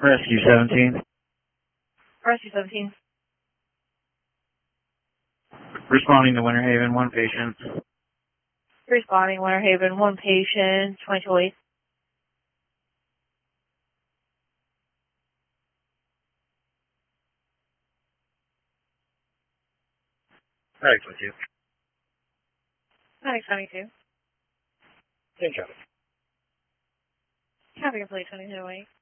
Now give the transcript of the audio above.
Rescue 17. Rescue 17. Responding to Winter Haven, one patient. Responding Winter Haven, one patient, 22-8. Alright, with you. 972. Same traffic. Traffic complete, 22-8.